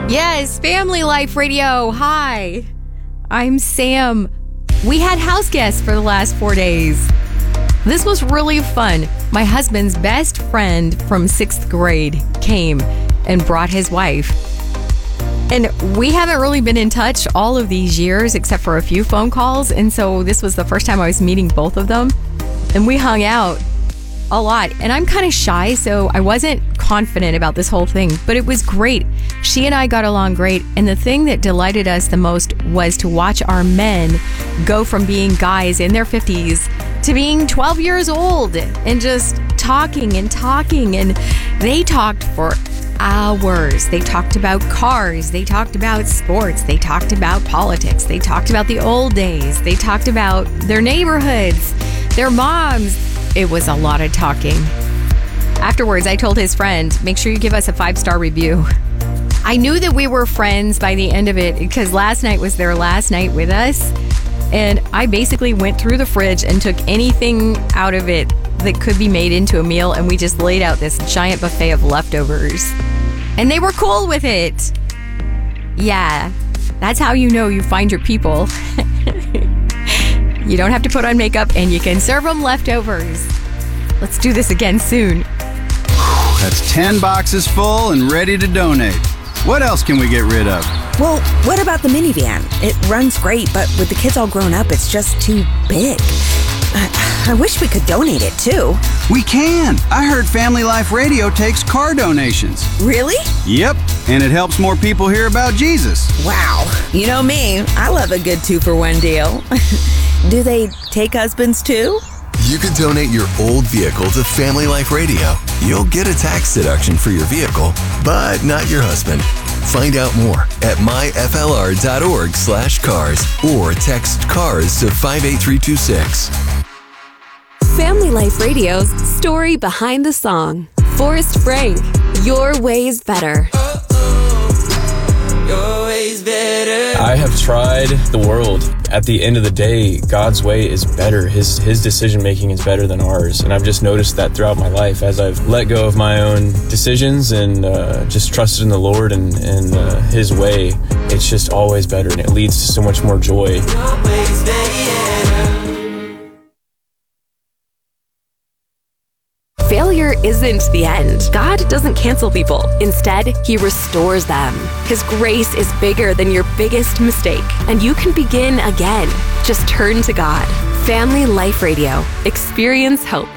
Yes, Family Life Radio. Hi, I'm Sam. We had house guests for the last 4 days. This was really fun. My husband's best friend from 6th grade came and brought his wife. And we haven't really been in touch all of these years except for a few phone calls. And so this was the first time I was meeting both of them. And we hung out a lot. And I'm kind of shy, so I wasn't confident about this whole thing. But it was great. She and I got along great. And the thing that delighted us the most was to watch our men go from being guys in their 50s to being 12 years old and just talking. And they talked for hours. They talked about cars. They talked about sports. They talked about politics. They talked about the old days. They talked about their neighborhoods, their moms. It was a lot of talking. Afterwards, I told his friend, make sure you give us a 5-star review. I knew that we were friends by the end of it because last night was their last night with us. And I basically went through the fridge and took anything out of it that could be made into a meal, and we just laid out this giant buffet of leftovers. And they were cool with it. Yeah, that's how you know you find your people. You don't have to put on makeup, and you can serve them leftovers. Let's do this again soon. That's 10 boxes full and ready to donate. What else can we get rid of? Well, what about the minivan? It runs great, but with the kids all grown up, it's just too big. I wish we could donate it, too. We can. I heard Family Life Radio takes car donations. Really? Yep, and it helps more people hear about Jesus. Wow. You know me, I love a good 2-for-1 deal. Do they take husbands, too? You can donate your old vehicle to Family Life Radio. You'll get a tax deduction for your vehicle, but not your husband. Find out more at myflr.org/cars or text CARS to 58326. Family Life Radio's story behind the song. Forrest Frank, Your Way's Better. Your way's better. I have tried the world. At the end of the day, God's way is better. His decision making is better than ours. And I've just noticed that throughout my life as I've let go of my own decisions and just trusted in the Lord and His way. It's just always better, and it leads to so much more joy. Your way's better. Failure isn't the end. God doesn't cancel people. Instead, He restores them. His grace is bigger than your biggest mistake, and you can begin again. Just turn to God. Family Life Radio. Experience hope.